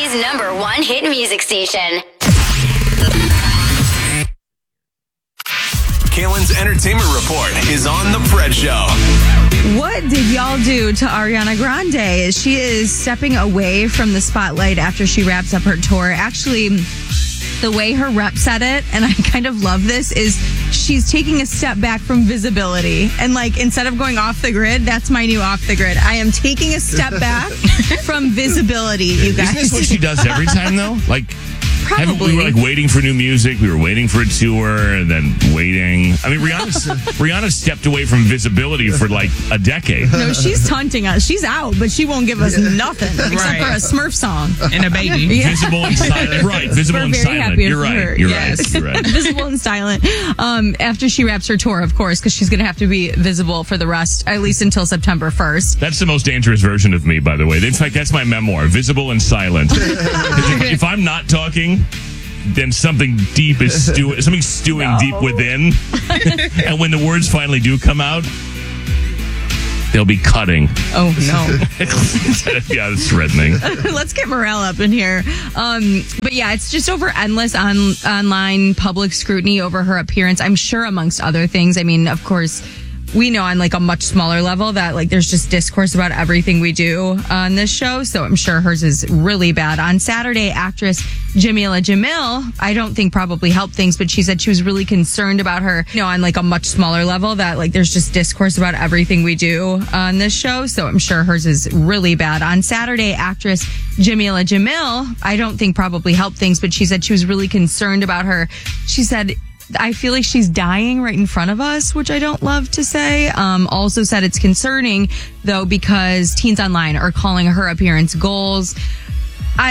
City's #1 hit music station. Kaylin's Entertainment Report is on The Fred Show. What did y'all do to Ariana Grande? She is stepping away from the spotlight after she wraps up her tour. Actually, the way her rep said it, and I kind of love this, is she's taking a step back from visibility. And instead of going off the grid, that's my new off the grid. I am taking a step back from visibility, you guys. Isn't this what she does every time, though? Probably. We were waiting for new music. We were waiting for a tour and then waiting. I mean, Rihanna stepped away from visibility for a decade. No, she's taunting us. She's out, but she won't give us nothing except for a Smurf song. And a baby. Yeah. Visible and silent. Right. Visible and silent. You're right. You're right. Visible and silent. After she wraps her tour, of course, because she's going to have to be visible for the rest, at least until September 1st. That's the most dangerous version of me, by the way. In fact, that's my memoir, Visible and Silent. If I'm not talking, then something deep is stewing deep within. And when the words finally do come out, they'll be cutting. Oh, no. Yeah, it's threatening. Let's get morale up in here. But yeah, it's just over endless online public scrutiny over her appearance, I'm sure, amongst other things. I mean, of course, we know on a much smaller level that there's just discourse about everything we do on this show. So I'm sure hers is really bad. On Saturday, actress Jameela Jamil, I don't think probably helped things, but she said she was really concerned about her, on a much smaller level that there's just discourse about everything we do on this show. So I'm sure hers is really bad. On Saturday, actress Jameela Jamil, I don't think probably helped things, but she said she was really concerned about her. She said, I feel like she's dying right in front of us, which I don't love to say. Also said it's concerning, though, because teens online are calling her appearance goals.